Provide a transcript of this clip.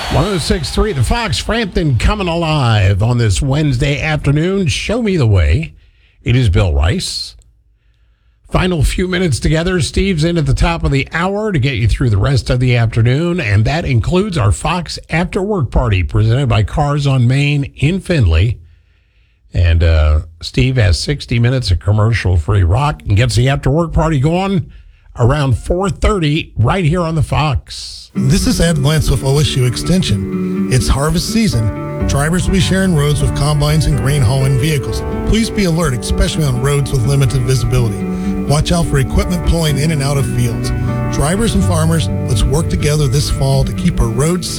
106.3, the Fox, Frampton coming alive on this Wednesday afternoon. Show me the way. It is Bill Rice. Final few minutes together. Steve's in at the top of the hour to get you through the rest of the afternoon, and that includes our Fox After Work Party presented by Cars on Main in Findlay. And Steve has 60 minutes of commercial-free rock and gets the After Work Party going around 4:30 right here on the Fox. This is Ed Lentz with OSU Extension. It's harvest season. Drivers will be sharing roads with combines and grain hauling vehicles. Please be alert, especially on roads with limited visibility. Watch out for equipment pulling in and out of fields. Drivers and farmers, let's work together this fall to keep our roads